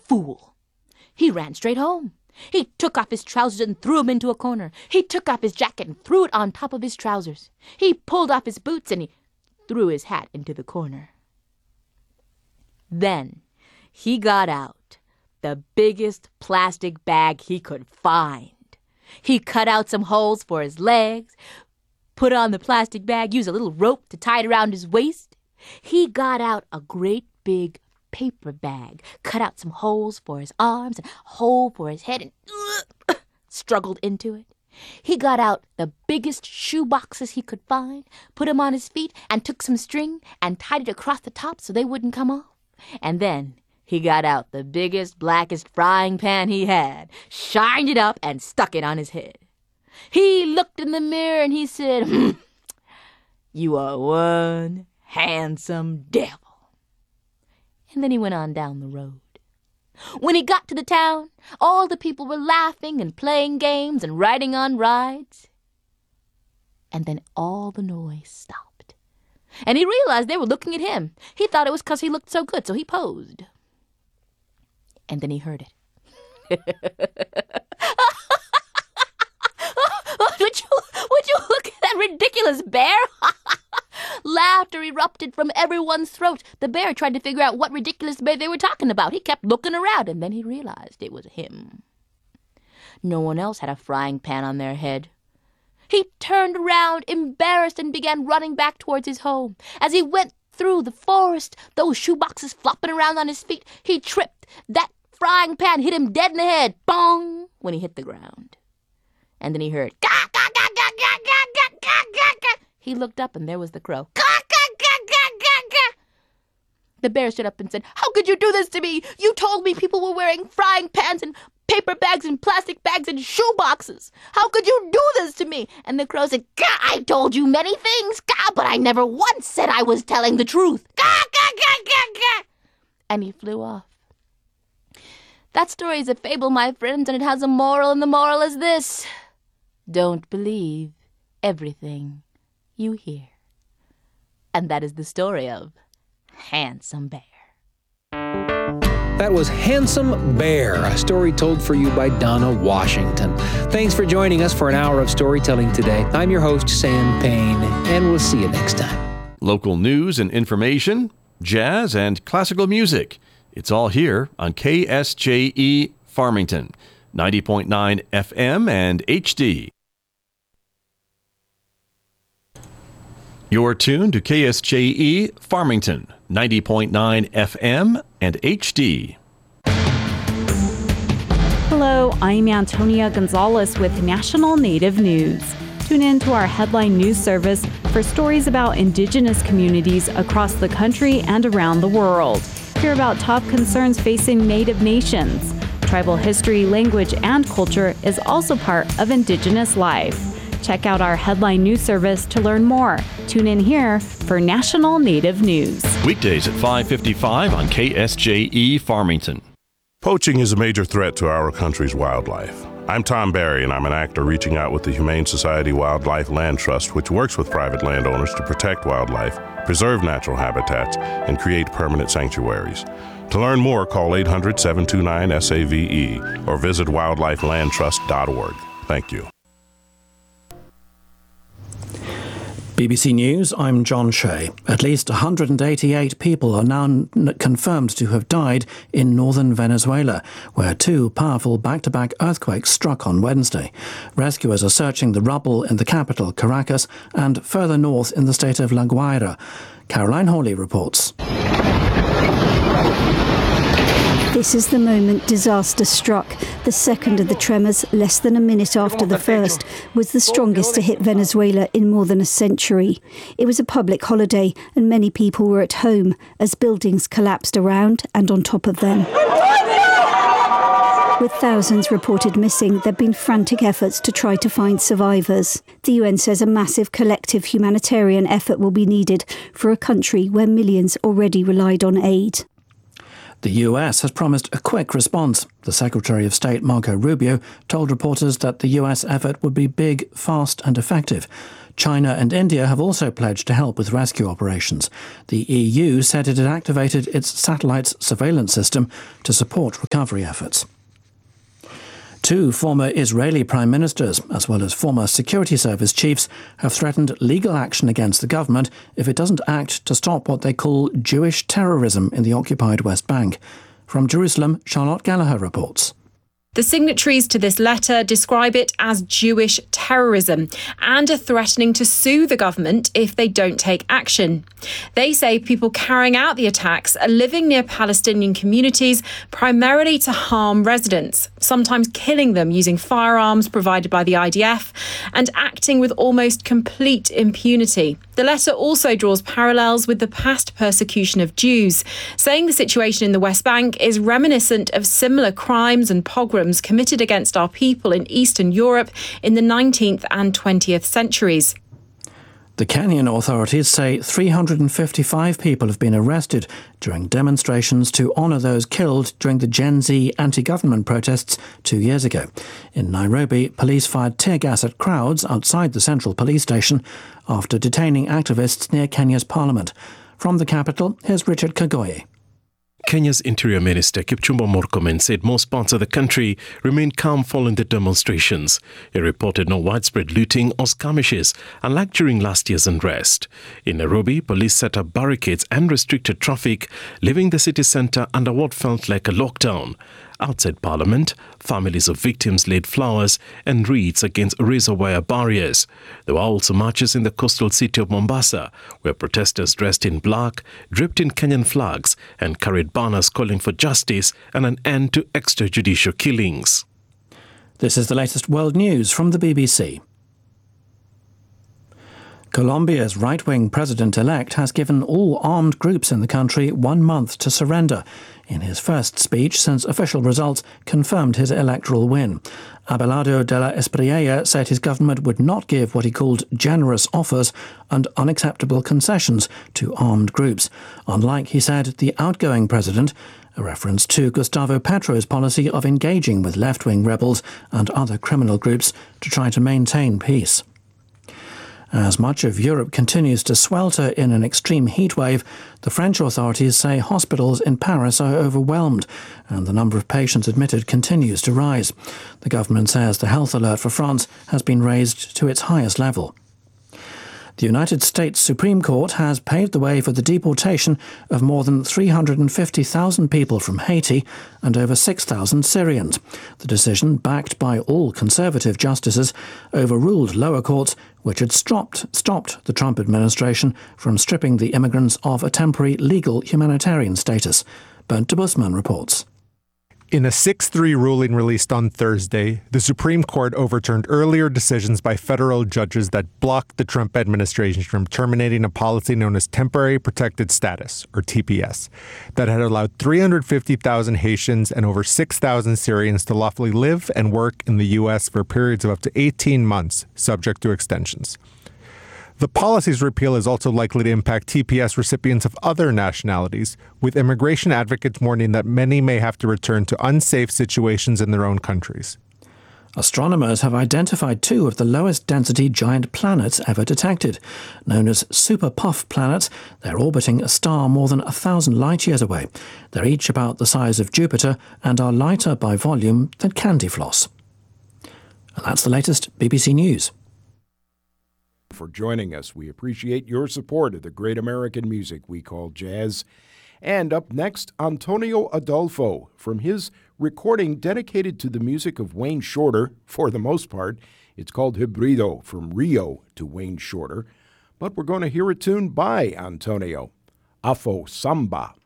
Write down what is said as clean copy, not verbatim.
fool. He ran straight home. He took off his trousers and threw them into a corner. He took off his jacket and threw it on top of his trousers. He pulled off his boots and he threw his hat into the corner. Then he got out the biggest plastic bag he could find. He cut out some holes for his legs, put on the plastic bag, used a little rope to tie it around his waist. He got out a great big paper bag, cut out some holes for his arms and a hole for his head, and struggled into it. He got out the biggest shoe boxes he could find, put them on his feet, and took some string and tied it across the top so they wouldn't come off. And then he got out the biggest, blackest frying pan he had, shined it up, and stuck it on his head. He looked in the mirror and he said, "You are one handsome devil." And then he went on down the road. When he got to the town, all the people were laughing and playing games and riding on rides. And then all the noise stopped. And he realized they were looking at him. He thought it was 'cause he looked so good, so he posed. And then he heard it. Would you look at that ridiculous bear? Laughter erupted from everyone's throat. The bear tried to figure out what ridiculous bear they were talking about. He kept looking around, and then he realized it was him. No one else had a frying pan on their head. He turned around, embarrassed, and began running back towards his home. As he went through the forest, those shoeboxes flopping around on his feet, he tripped. That frying pan hit him dead in the head, bong, when he hit the ground. And then he heard, "Gah, gah, gah, gah, gah, gah, gah, gah, gah, gah." He looked up, and there was the crow. "Gah, gah, gah, gah, gah, gah." The bear stood up and said, "How could you do this to me? You told me people were wearing frying pans and paper bags and plastic bags and shoe boxes. How could you do this to me?" And the crow said, "Gah, I told you many things, gah, but I never once said I was telling the truth. Gah, gah, gah, gah, gah." And he flew off. That story is a fable, my friends, and it has a moral, and the moral is this: don't believe everything you hear. And that is the story of Handsome Bear. That was Handsome Bear, a story told for you by Donna Washington. Thanks for joining us for an hour of storytelling today. I'm your host, Sam Payne, and we'll see you next time. Local news and information, jazz and classical music. It's all here on KSJE Farmington, 90.9 FM and HD. You're tuned to KSJE Farmington, 90.9 FM and HD. Hello, I'm Antonia Gonzalez with National Native News. Tune in to our headline news service for stories about Indigenous communities across the country and around the world. Hear about top concerns facing Native nations. Tribal history, language, and culture is also part of Indigenous life. Check out our headline news service to learn more. Tune in here for National Native News. Weekdays at 5:55 on KSJE Farmington. Poaching is a major threat to our country's wildlife. I'm Tom Barry, and I'm an actor reaching out with the Humane Society Wildlife Land Trust, which works with private landowners to protect wildlife, preserve natural habitats, and create permanent sanctuaries. To learn more, call 800-729-SAVE or visit wildlifelandtrust.org. Thank you. BBC News, I'm John Shea. At least 188 people are now confirmed to have died in northern Venezuela, where two powerful back-to-back earthquakes struck on Wednesday. Rescuers are searching the rubble in the capital, Caracas, and further north in the state of La Guaira. Caroline Hawley reports. This is the moment disaster struck. The second of the tremors, less than a minute after the first, was the strongest to hit Venezuela in more than a century. It was a public holiday and many people were at home as buildings collapsed around and on top of them. With thousands reported missing, there have been frantic efforts to try to find survivors. The UN says a massive collective humanitarian effort will be needed for a country where millions already relied on aid. The US has promised a quick response. The Secretary of State, Marco Rubio, told reporters that the US effort would be big, fast and effective. China and India have also pledged to help with rescue operations. The EU said it had activated its satellite surveillance system to support recovery efforts. 2 former Israeli prime ministers, as well as former security service chiefs, have threatened legal action against the government if it doesn't act to stop what they call Jewish terrorism in the occupied West Bank. From Jerusalem, Charlotte Gallagher reports. The signatories to this letter describe it as Jewish terrorism and are threatening to sue the government if they don't take action. They say people carrying out the attacks are living near Palestinian communities primarily to harm residents, sometimes killing them using firearms provided by the IDF and acting with almost complete impunity. The letter also draws parallels with the past persecution of Jews, saying the situation in the West Bank is reminiscent of similar crimes and pogroms committed against our people in Eastern Europe in the 19th and 20th centuries. The Kenyan authorities say 355 people have been arrested during demonstrations to honour those killed during the Gen Z anti-government protests 2 years ago. In Nairobi, police fired tear gas at crowds outside the central police station after detaining activists near Kenya's parliament. From the capital, here's Richard Kagoye. Kenya's Interior Minister Kipchumba Murkomen said most parts of the country remained calm following the demonstrations. He reported no widespread looting or skirmishes, unlike during last year's unrest. In Nairobi, police set up barricades and restricted traffic, leaving the city centre under what felt like a lockdown. Outside Parliament, families of victims laid flowers and wreaths against razor wire barriers. There were also marches in the coastal city of Mombasa, where protesters dressed in black, draped in Kenyan flags, and carried banners calling for justice and an end to extrajudicial killings. This is the latest world news from the BBC. Colombia's right-wing president-elect has given all armed groups in the country 1 month to surrender, in his first speech since official results confirmed his electoral win. Abelardo de la Espriella said his government would not give what he called generous offers and unacceptable concessions to armed groups, unlike, he said, the outgoing president, a reference to Gustavo Petro's policy of engaging with left-wing rebels and other criminal groups to try to maintain peace. As much of Europe continues to swelter in an extreme heatwave, the French authorities say hospitals in Paris are overwhelmed and the number of patients admitted continues to rise. The government says the health alert for France has been raised to its highest level. The United States Supreme Court has paved the way for the deportation of more than 350,000 people from Haiti and over 6,000 Syrians. The decision, backed by all conservative justices, overruled lower courts which had stopped the Trump administration from stripping the immigrants of a temporary legal humanitarian status. Bernd de Busman reports. In a 6-3 ruling released on Thursday, the Supreme Court overturned earlier decisions by federal judges that blocked the Trump administration from terminating a policy known as Temporary Protected Status, or TPS, that had allowed 350,000 Haitians and over 6,000 Syrians to lawfully live and work in the U.S. for periods of up to 18 months, subject to extensions. The policy's repeal is also likely to impact TPS recipients of other nationalities, with immigration advocates warning that many may have to return to unsafe situations in their own countries. Astronomers have identified 2 of the lowest density giant planets ever detected. Known as super puff planets, they're orbiting a star more than 1,000 light years away. They're each about the size of Jupiter and are lighter by volume than candy floss. And that's the latest BBC News. For joining us. We appreciate your support of the great American music we call jazz. And up next, Antonio Adolfo, from his recording dedicated to the music of Wayne Shorter, for the most part. It's called Hybrido, from Rio to Wayne Shorter. But we're going to hear a tune by Antonio, Afro Samba.